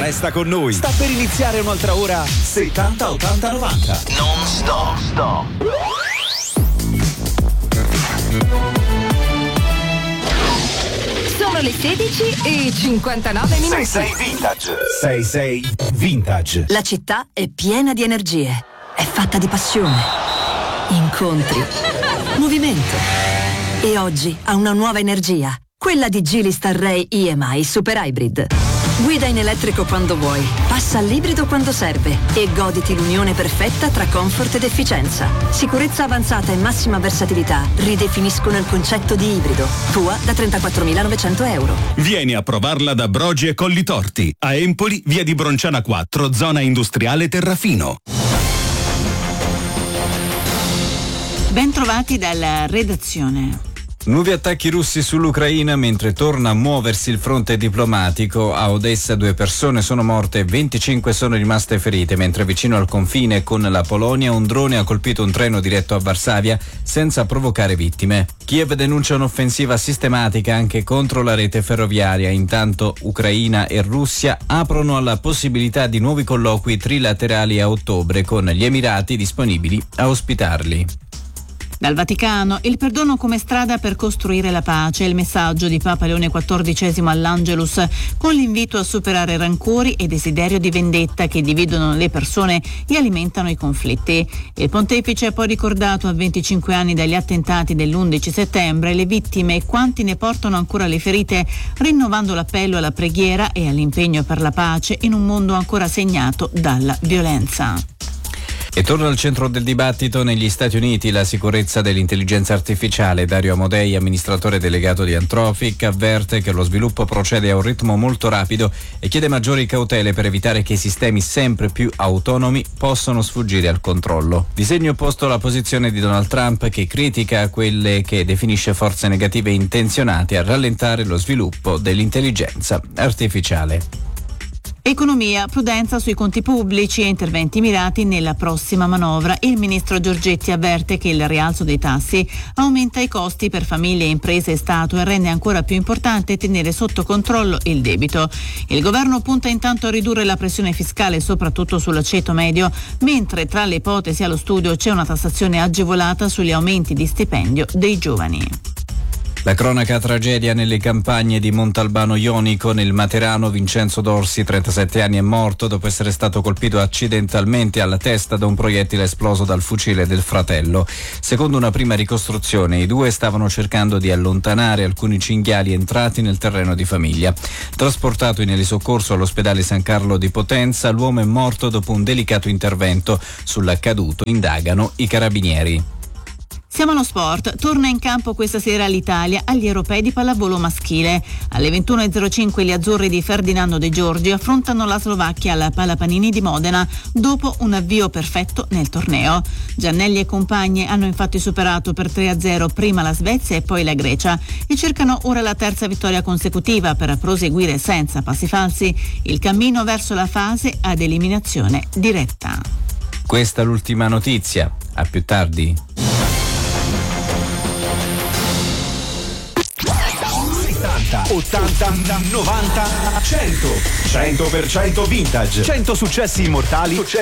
Resta con noi. Sta per iniziare un'altra ora 70 80 90. Non stop. Sono le 16:59 minuti. 66 Vintage. 66 Vintage. La città è piena di energie. È fatta di passione, incontri, movimento. E oggi ha una nuova energia. Quella di Geely Starray EMI Super Hybrid. Guida in elettrico quando vuoi, passa all'ibrido quando serve e goditi l'unione perfetta tra comfort ed efficienza. Sicurezza avanzata e massima versatilità ridefiniscono il concetto di ibrido. Tua da 34.900 euro. Vieni a provarla da Brogi e Collitorti. A Empoli, via di Bronciana 4, zona industriale Terrafino. Ben trovati dalla redazione. Nuovi attacchi russi sull'Ucraina mentre torna a muoversi il fronte diplomatico. A Odessa 2 persone sono morte e 25 sono rimaste ferite, mentre vicino al confine con la Polonia un drone ha colpito un treno diretto a Varsavia senza provocare vittime. Kiev denuncia un'offensiva sistematica anche contro la rete ferroviaria. Intanto Ucraina e Russia aprono alla possibilità di nuovi colloqui trilaterali a ottobre, con gli Emirati disponibili a ospitarli. Dal Vaticano, il perdono come strada per costruire la pace, il messaggio di Papa Leone XIV all'Angelus, con l'invito a superare rancori e desiderio di vendetta che dividono le persone e alimentano i conflitti. Il pontefice ha poi ricordato a 25 anni dagli attentati dell'11 settembre le vittime e quanti ne portano ancora le ferite, rinnovando l'appello alla preghiera e all'impegno per la pace in un mondo ancora segnato dalla violenza. E torna al centro del dibattito negli Stati Uniti la sicurezza dell'intelligenza artificiale. Dario Amodei, amministratore delegato di Anthropic, avverte che lo sviluppo procede a un ritmo molto rapido e chiede maggiori cautele per evitare che i sistemi sempre più autonomi possano sfuggire al controllo. Di segno opposto alla posizione di Donald Trump, che critica quelle che definisce forze negative intenzionate a rallentare lo sviluppo dell'intelligenza artificiale. Economia, prudenza sui conti pubblici e interventi mirati nella prossima manovra. Il ministro Giorgetti avverte che il rialzo dei tassi aumenta i costi per famiglie, imprese e Stato e rende ancora più importante tenere sotto controllo il debito. Il governo punta intanto a ridurre la pressione fiscale soprattutto sul ceto medio, mentre tra le ipotesi allo studio c'è una tassazione agevolata sugli aumenti di stipendio dei giovani. La cronaca tragedia nelle campagne di Montalbano Ionico, nel Materano. Vincenzo Dorsi, 37 anni, è morto dopo essere stato colpito accidentalmente alla testa da un proiettile esploso dal fucile del fratello. Secondo una prima ricostruzione, i due stavano cercando di allontanare alcuni cinghiali entrati nel terreno di famiglia. Trasportato in elisoccorso all'ospedale San Carlo di Potenza, l'uomo è morto dopo un delicato intervento. Sull'accaduto indagano i carabinieri. Siamo allo sport. Torna in campo questa sera l'Italia agli europei di pallavolo maschile. Alle 21:05 gli azzurri di Ferdinando De Giorgi affrontano la Slovacchia alla Palapanini di Modena dopo un avvio perfetto nel torneo. Giannelli e compagne hanno infatti superato per 3-0 prima la Svezia e poi la Grecia e cercano ora la terza vittoria consecutiva per proseguire senza passi falsi il cammino verso la fase ad eliminazione diretta. Questa è l'ultima notizia. A più tardi. 80, 90, 100. 100% vintage. 100 successi immortali